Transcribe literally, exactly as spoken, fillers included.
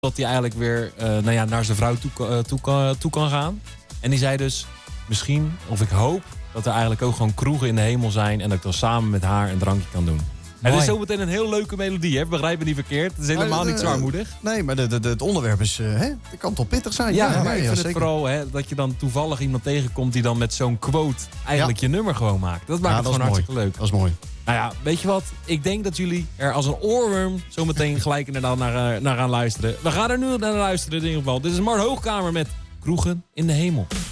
dat hij eigenlijk weer uh, nou ja, naar zijn vrouw toe, uh, toe, kan, toe kan gaan. En die zei dus, misschien, of ik hoop, dat er eigenlijk ook gewoon kroegen in de hemel zijn. En dat ik dan samen met haar een drankje kan doen. Het is zometeen een heel leuke melodie, hè? Begrijp me niet verkeerd. Het is helemaal maar, niet zwaarmoedig. Nee, maar de, de, de, het onderwerp is, uh, hè? Het kan toch pittig zijn? Ja, ja, maar ja, ik ja, vind zeker. het vooral hè, dat je dan toevallig iemand tegenkomt die dan met zo'n quote eigenlijk Ja. je nummer gewoon maakt. Dat maakt Ja, het dat gewoon is hartstikke mooi. leuk. Dat is mooi. Nou ja, weet je wat? Ik denk dat jullie er als een oorworm zometeen gelijk inderdaad naar, uh, naar gaan luisteren. We gaan er nu naar luisteren in ieder geval. Dit is Mart Hoogkamer met Kroegen in de Hemel.